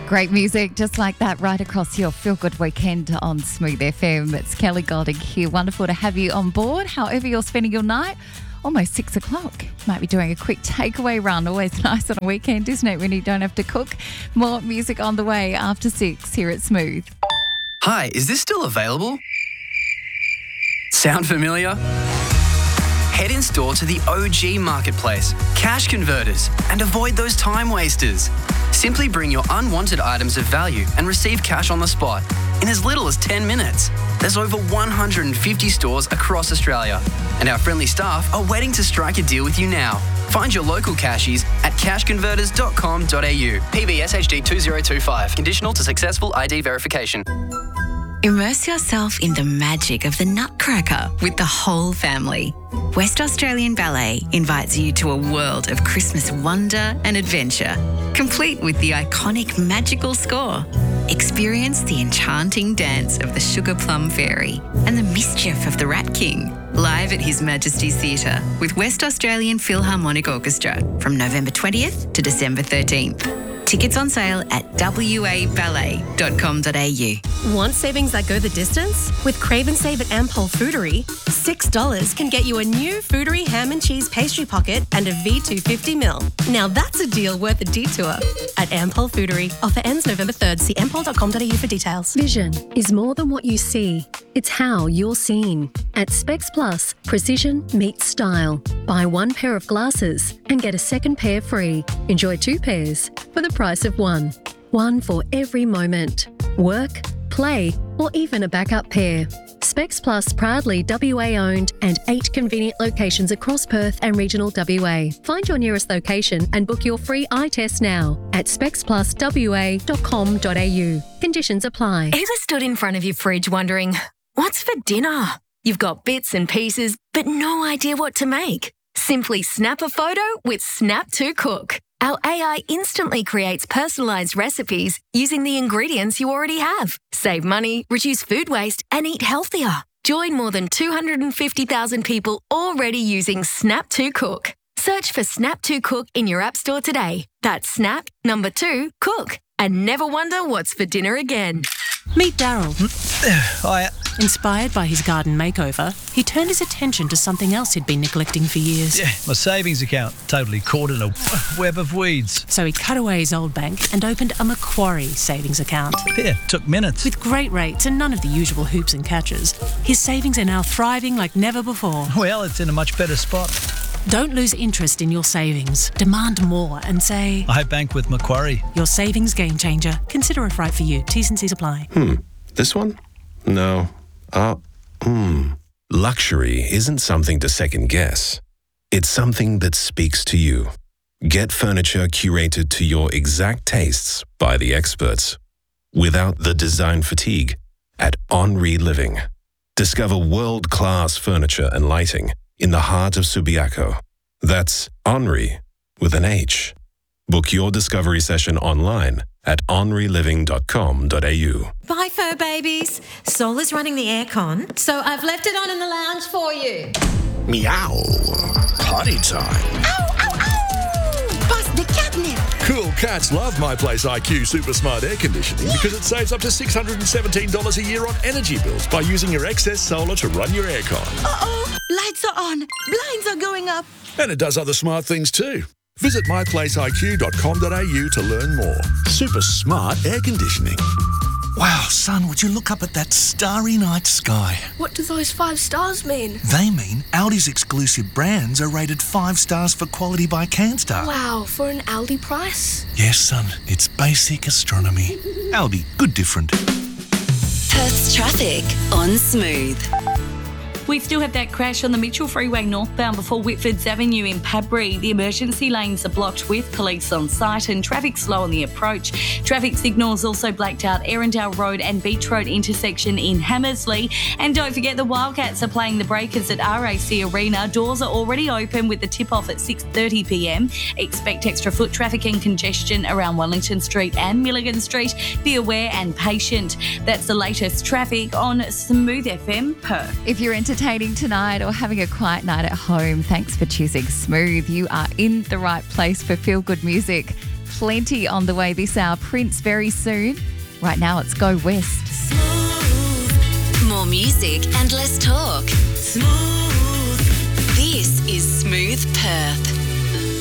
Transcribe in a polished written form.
Great music just like that right across your Feel Good weekend on Smooth FM. It's Kelly Golding here. Wonderful to have you on board. However you're spending your night, almost 6 o'clock. Might be doing a quick takeaway run. Always nice on a weekend, isn't it, when you don't have to cook? More music on the way after 6 here at Smooth. Hi, is this still available? Sound familiar? Head in store to the OG Marketplace, Cash Converters, and avoid those time wasters. Simply bring your unwanted items of value and receive cash on the spot in as little as 10 minutes. There's over 150 stores across Australia, and our friendly staff are waiting to strike a deal with you now. Find your local cashies at cashconverters.com.au. PBS HD 2025. Conditional to successful ID verification. Immerse yourself in the magic of the Nutcracker with the whole family. West Australian Ballet invites you to a world of Christmas wonder and adventure, complete with the iconic magical score. Experience the enchanting dance of the Sugar Plum Fairy and the mischief of the Rat King, live at His Majesty's Theatre with West Australian Philharmonic Orchestra from November 20th to December 13th. Tickets on sale at waballet.com.au. Want savings that go the distance? With Crave and Save at Ampol Foodery, $6 can get you a new Foodery ham and cheese pastry pocket and a V250ml. Now that's a deal worth a detour at Ampol Foodery. Offer ends November 3rd. See ampol.com.au for details. Vision is more than what you see. It's how you're seen. At Specs Plus, precision meets style. Buy one pair of glasses and get a second pair free. Enjoy two pairs for the price of one. One for every moment. Work, play, or even a backup pair. Specs Plus proudly WA owned and 8 convenient locations across Perth and regional WA. Find your nearest location and book your free eye test now at specspluswa.com.au. Conditions apply. Ever stood in front of your fridge wondering, what's for dinner? You've got bits and pieces, but no idea what to make. Simply snap a photo with Snap to Cook. Our AI instantly creates personalised recipes using the ingredients you already have. Save money, reduce food waste, and eat healthier. Join more than 250,000 people already using Snap to Cook. Search for Snap to Cook in your app store today. That's Snap, number 2, Cook. And never wonder what's for dinner again. Meet Daryl. Hiya. Inspired by his garden makeover, he turned his attention to something else he'd been neglecting for years. Yeah, my savings account, totally caught in a web of weeds. So he cut away his old bank and opened a Macquarie savings account. Yeah, took minutes. With great rates and none of the usual hoops and catches, his savings are now thriving like never before. Well, it's in a much better spot. Don't lose interest in your savings. Demand more and say, I bank with Macquarie. Your savings game changer. Consider if right for you. T's and C's apply. This one? No. Luxury isn't something to second guess. It's something that speaks to you. Get furniture curated to your exact tastes by the experts, without the design fatigue, at Henri Living. Discover world-class furniture and lighting in the heart of Subiaco. That's Henri with an H. Book your discovery session online at henriliving.com.au. Bye, fur babies. Sol is running the aircon, so I've left it on in the lounge for you. Meow. Potty time. Ow, ow, ow! Bust the catnip. Cool cats love My Place IQ Super Smart Air Conditioning because it saves up to $617 a year on energy bills by using your excess solar to run your aircon. Uh-oh, lights are on, blinds are going up. And it does other smart things too. Visit myplaceiq.com.au to learn more. Super smart air conditioning. Wow, son, would you look up at that starry night sky? What do those 5 stars mean? They mean Audi's exclusive brands are rated 5 stars for quality by Canstar. Wow, for an Aldi price? Yes, son, it's basic astronomy. Aldi, good different. Perth's traffic on Smooth. We still have that crash on the Mitchell Freeway northbound before Whitfords Avenue in Padbury. The emergency lanes are blocked with police on site and traffic slow on the approach. Traffic signals also blacked out Erindale Road and Beach Road intersection in Hammersley. And don't forget the Wildcats are playing the Breakers at RAC Arena. Doors are already open with the tip-off at 6:30pm. Expect extra foot traffic and congestion around Wellington Street and Milligan Street. Be aware and patient. That's the latest traffic on Smooth FM Perth. If you're entertaining tonight or having a quiet night at home, thanks for choosing Smooth. You are in the right place for feel-good music. Plenty on the way this hour. Prince very soon. Right now, it's Go West. More music and less talk. Smooth.